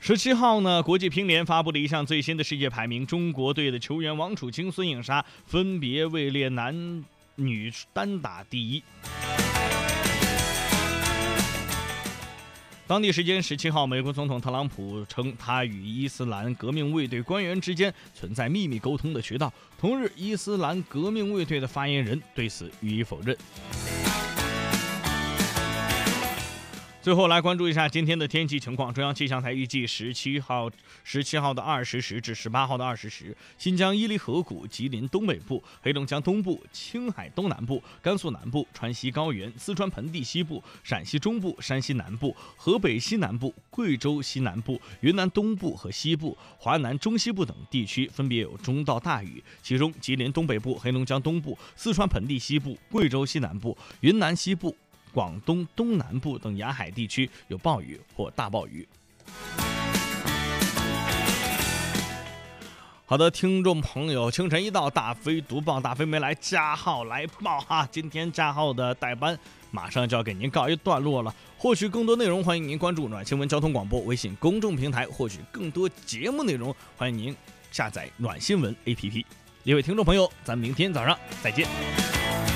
17号呢，国际乒联发布了一项最新的世界排名，中国队的球员王楚钦、孙颖莎分别位列男女单打第一。当地时间17号，美国总统特朗普称，他与伊斯兰革命卫队官员之间存在秘密沟通的渠道。同日，伊斯兰革命卫队的发言人对此予以否认。最后来关注一下今天的天气情况。中央气象台预计17号的20时至18号的20时，新疆伊犁河谷、吉林东北部、黑龙江东部、青海东南部、甘肃南部、川西高原、四川盆地西部、陕西中部、山西南部、河北西南部、贵州西南部、云南东部和西部、华南中西部等地区分别有中到大雨，其中吉林东北部、黑龙江东部、四川盆地西部、贵州西南部、云南西部、广东东南部等沿海地区有暴雨或大暴雨。好的，听众朋友，清晨一到，大飞读报，大飞没来，加号来报哈。今天加号的代班马上就要给您告一段落了。获取更多内容，欢迎您关注暖新闻交通广播微信公众平台，获取更多节目内容，欢迎您下载暖新闻 APP。各位听众朋友，咱明天早上再见。